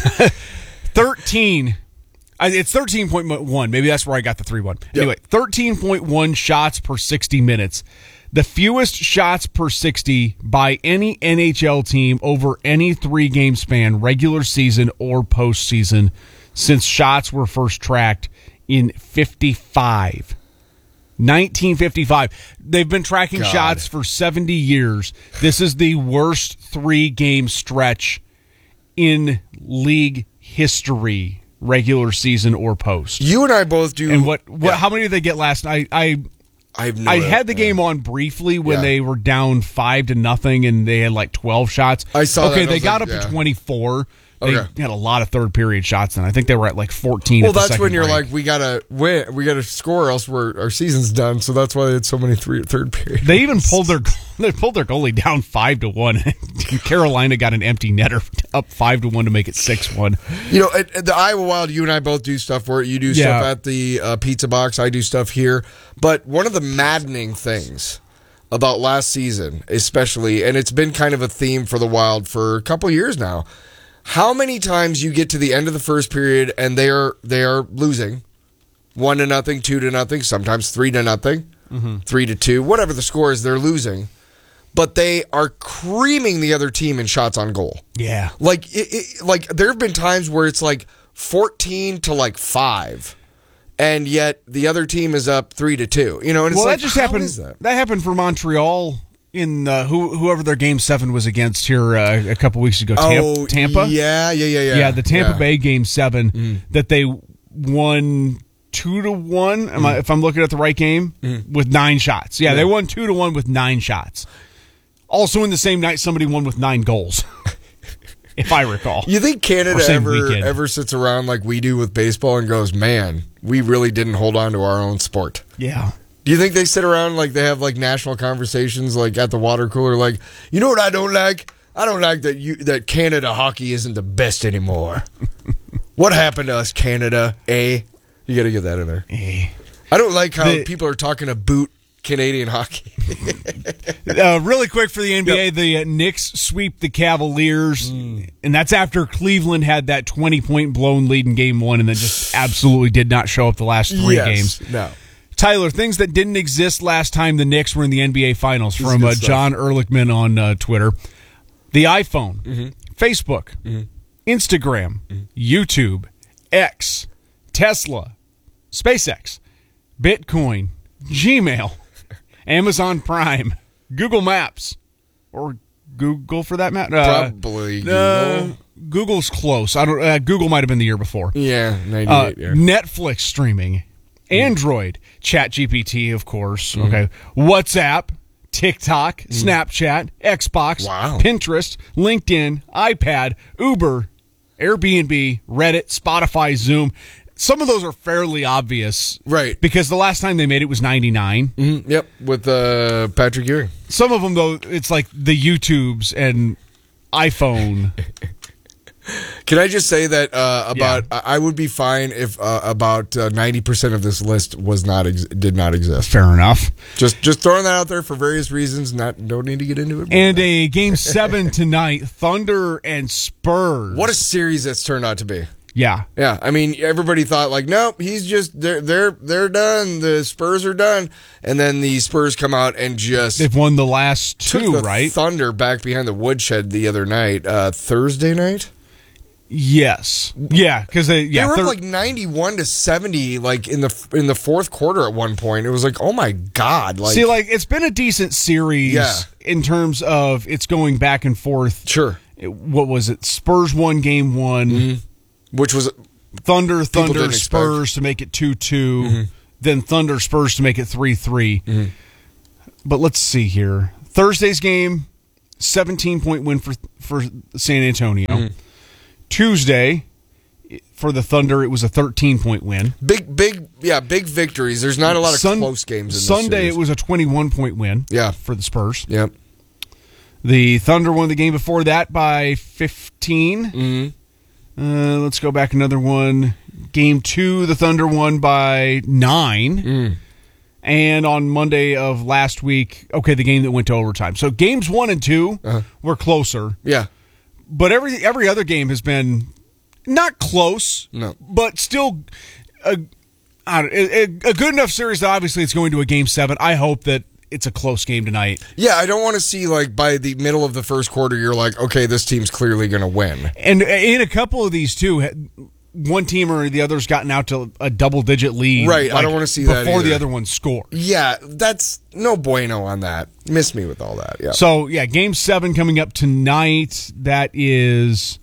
thirteen. I, it's thirteen point one. Maybe that's where I got the three one. Yep. Anyway, thirteen point one shots per sixty minutes. The fewest shots per sixty by any N H L team over any three-game span, regular season or postseason, since shots were first tracked in fifty-five. nineteen fifty-five. They've been tracking God. shots for seventy years. This is the worst three-game stretch in league history, regular season or post. You and I both do. And what? what yeah. How many did they get last night? I. I, have no I had the yeah. game on briefly when yeah. they were down five to nothing and they had like twelve shots. I saw Okay, that. they got like, up yeah. to twenty-four. They okay. had a lot of third period shots then. I think they were at like fourteen. Well, at the that's second when you're break. like, we gotta win, we gotta score, or else we're, our season's done. So that's why they had so many three third periods. They even pulled their they pulled their goalie down five to one. Carolina got an empty netter up five to one to make it six one. You know, at, at the Iowa Wild, you and I both do stuff where you do Yeah. stuff at the uh, pizza box. I do stuff here. But one of the maddening things about last season, especially, and it's been kind of a theme for the Wild for a couple years now. How many times you get to the end of the first period and they are they are losing, one to nothing, two to nothing, sometimes three to nothing, mm-hmm. three to two, whatever the score is, they're losing, but they are creaming the other team in shots on goal. Yeah, like it, it, like there have been times where it's like fourteen to like five. And yet the other team is up three to two. You know, and it's well, like, that just how happened. is that? that happened for Montreal in uh, who, whoever their game seven was against here uh, a couple weeks ago. Tam- oh, Tampa. Yeah, yeah, yeah, yeah. Yeah, the Tampa yeah. Bay game seven mm. that they won two to one. Am mm. I, if I'm looking at the right game, mm. with nine shots. Yeah, yeah, they won two to one with nine shots. Also, in the same night, somebody won with nine goals. If I recall. You think Canada ever weekend. ever sits around like we do with baseball and goes, man, we really didn't hold on to our own sport? Yeah. Do you think they sit around like they have like national conversations like at the water cooler like, you know what I don't like? I don't like that you that Canada hockey isn't the best anymore. What happened to us, Canada? Eh? You got to get that in there. Eh. I don't like how The- people are talking to boot Canadian hockey. uh, really quick for the N B A, Yep. the uh, Knicks sweep the Cavaliers, mm. and that's after Cleveland had that twenty-point blown lead in game one and then just absolutely did not show up the last three yes. games. No. Tyler, things that didn't exist last time the Knicks were in the N B A Finals This is from good uh, stuff. John Ehrlichman on uh, Twitter. The iPhone, Mm-hmm. Facebook, Mm-hmm. Instagram, Mm-hmm. YouTube, X, Tesla, SpaceX, Bitcoin, Gmail, Amazon Prime, Google Maps, or Google for that matter. Uh, Probably Google. Uh, Google's close. I don't. Uh, Google might have been the year before. Yeah, ninety-eight. Uh, yeah. Netflix streaming, Android, ChatGPT, of course. Mm. Okay, WhatsApp, TikTok, mm. Snapchat, Xbox, Wow. Pinterest, LinkedIn, iPad, Uber, Airbnb, Reddit, Spotify, Zoom. Some of those are fairly obvious, Right. Because the last time they made it was ninety-nine. Mm-hmm. Yep, with uh, Patrick Ewing. Some of them, though, it's like the YouTubes and iPhone. Can I just say that uh, about Yeah. I would be fine if uh, about uh, ninety percent of this list was not ex- did not exist. Fair enough. Just just throwing that out there for various reasons. Not don't need to get into it. And a game seven tonight, Thunder and Spurs. What a series that's turned out to be. Yeah. Yeah, I mean, everybody thought like, nope, he's just they're they're they're done. The Spurs are done, and then the Spurs come out and just They've won the last took two, the right? Thunder back behind the woodshed the other night, uh, Thursday night. Yes. Yeah, because they yeah they were thir- up like ninety-one to seventy, like in the in the fourth quarter at one point. It was like, oh my god! Like, see, like it's been a decent series Yeah. in terms of it's going back and forth. Sure. It- what was it? Spurs won game one, Mm-hmm. which was Thunder, Thunder, didn't Spurs expect. to make it two two, Mm-hmm. then Thunder, Spurs to make it three three. But let's see here. Thursday's game, seventeen-point win for, for San Antonio. Mm-hmm. Tuesday, for the Thunder, it was a thirteen-point win. big, big, yeah, big victories. There's not a lot of Sun- close games. In Sunday, this series. it was a twenty-one-point win Yeah. for the Spurs. Yep. The Thunder won the game before that by fifteen. Mm-hmm. Uh, let's go back another one. Game two, the Thunder won by nine. Mm. And on Monday of last week, okay, the game that went to overtime. So games one and two Uh-huh. were closer. Yeah. But every every other game has been not close, No. but still a, I don't- a, a good enough series that obviously it's going to a game seven. I hope that it's a close game tonight. Yeah, I don't want to see, like, by the middle of the first quarter, you're like, okay, this team's clearly going to win. And in a couple of these, too, one team or the other's gotten out to a double-digit lead. Right, I don't wanna see that before the either. other one scores. Yeah, that's no bueno on that. Miss me with all that, yeah. So, yeah, game seven coming up tonight. That is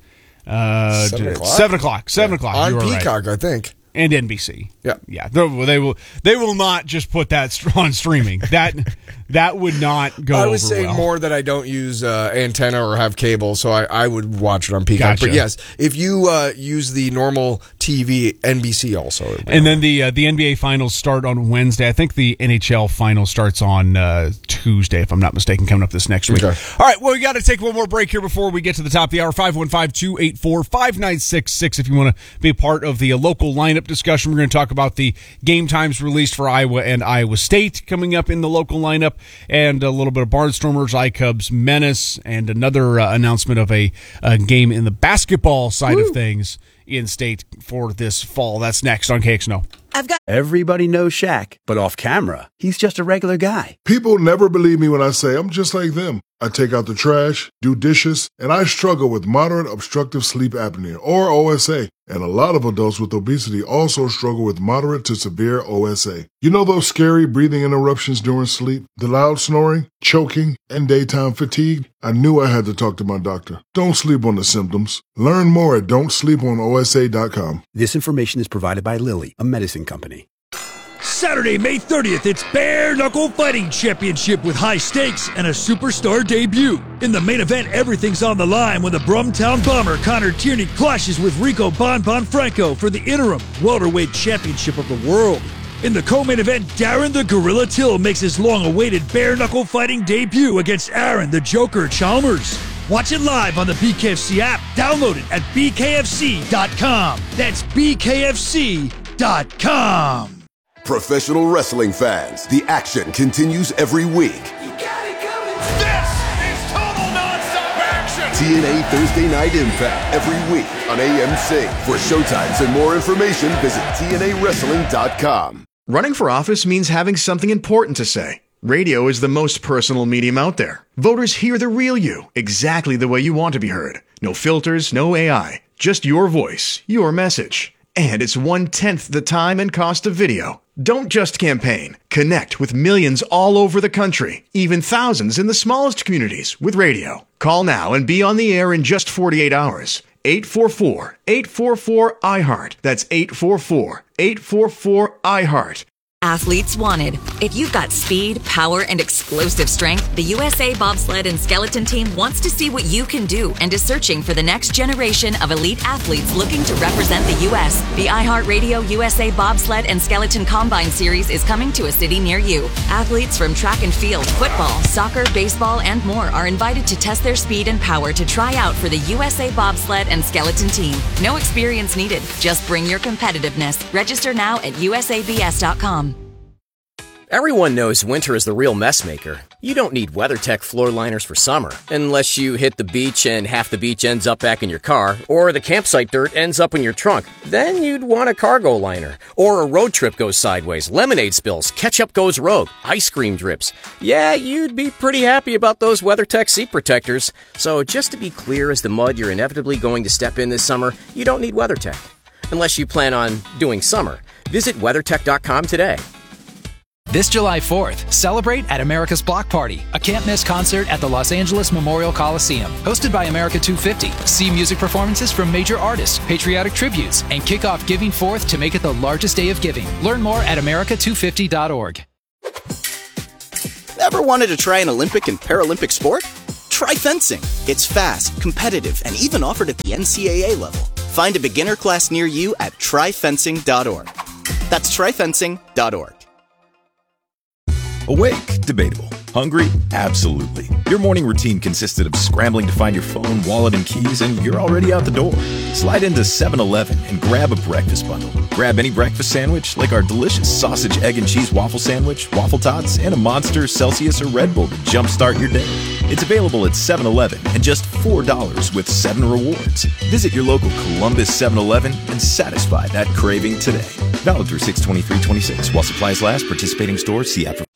uh, Seven o'clock? Seven o'clock. Seven o'clock. On You are right. Peacock, I think. And N B C. Yeah. Yeah. They will, they will They will not just put that st- on streaming. That that would not go I would over say well. more that I don't use uh, antenna or have cable, so I, I would watch it on Peacock. Gotcha. But yes, if you uh, use the normal T V, N B C also. And then the uh, the N B A finals start on Wednesday. I think the N H L final starts on uh, Tuesday, if I'm not mistaken, coming up this next week. Okay. All right, well, we got to take one more break here before we get to the top of the hour. five one five, two eight four, five nine six six if you want to be a part of the uh, local lineup discussion. We're going to talk about the game times released for Iowa and Iowa State coming up in the local lineup, and a little bit of Barnstormers, iCubs, Menace, and another uh, announcement of a, a game in the basketball side Woo. of things in state for this fall. That's next on K X N O. I've got everybody knows Shaq, but off camera, he's just a regular guy. People never believe me when I say I'm just like them. I take out the trash, do dishes, and I struggle with moderate obstructive sleep apnea, or O S A. And a lot of adults with obesity also struggle with moderate to severe O S A. You know those scary breathing interruptions during sleep, the loud snoring, choking, and daytime fatigue? I knew I had to talk to my doctor. Don't sleep on the symptoms. Learn more at don't sleep on O S A dot com. This information is provided by Lilly, a medicine company. Saturday, May thirtieth, it's Bare Knuckle Fighting Championship with high stakes and a superstar debut. In the main event, everything's on the line when the Brumtown Bomber Connor Tierney clashes with Rico Bon Bon Franco for the interim welterweight championship of the world. In the co-main event, Darren the Gorilla Till makes his long-awaited bare knuckle fighting debut against Aaron the Joker Chalmers. Watch it live on the B K F C app. Download it at B K F C dot com. That's B K F C dot com. Professional wrestling fans, the action continues every week. This is total nonstop action. T N A Thursday Night Impact every week on A M C. For showtimes and more information, visit T N A wrestling dot com. Running for office means having something important to say. Radio is the most personal medium out there. Voters hear the real you, exactly the way you want to be heard. No filters, no A I. Just your voice, your message. And it's one-tenth the time and cost of video. Don't just campaign. Connect with millions all over the country, even thousands in the smallest communities with radio. Call now and be on the air in just forty-eight hours. eight four four, eight four four, I heart. That's eight four four, eight four four, I heart. Athletes wanted. If you've got speed, power, and explosive strength, the U S A Bobsled and Skeleton Team wants to see what you can do and is searching for the next generation of elite athletes looking to represent the U S. The iHeartRadio U S A Bobsled and Skeleton Combine Series is coming to a city near you. Athletes from track and field, football, soccer, baseball, and more are invited to test their speed and power to try out for the U S A Bobsled and Skeleton Team. No experience needed. Just bring your competitiveness. Register now at U S A B S dot com. Everyone knows winter is the real mess maker. You don't need WeatherTech floor liners for summer, unless you hit the beach and half the beach ends up back in your car, or the campsite dirt ends up in your trunk. Then you'd want a cargo liner. Or a road trip goes sideways, lemonade spills, ketchup goes rogue, ice cream drips. Yeah, you'd be pretty happy about those WeatherTech seat protectors. So just to be clear as the mud you're inevitably going to step in this summer, you don't need WeatherTech. Unless you plan on doing summer. Visit WeatherTech dot com today. This July fourth, celebrate at America's Block Party, a can't-miss concert at the Los Angeles Memorial Coliseum. Hosted by America two fifty. See music performances from major artists, patriotic tributes, and kick off Giving Fourth to make it the largest day of giving. Learn more at America two fifty dot org. Ever wanted to try an Olympic and Paralympic sport? Try fencing. It's fast, competitive, and even offered at the N C double A level. Find a beginner class near you at try fencing dot org. That's try fencing dot org. Awake? Debatable. Hungry? Absolutely. Your morning routine consisted of scrambling to find your phone, wallet, and keys, and you're already out the door. Slide into seven eleven and grab a breakfast bundle. Grab any breakfast sandwich, like our delicious sausage, egg, and cheese waffle sandwich, waffle tots, and a Monster, Celsius, or Red Bull to jumpstart your day. It's available at seven eleven and just four dollars with seven rewards. Visit your local Columbus seven eleven and satisfy that craving today. Valid through six twenty-three twenty-six while supplies last. Participating stores, see app for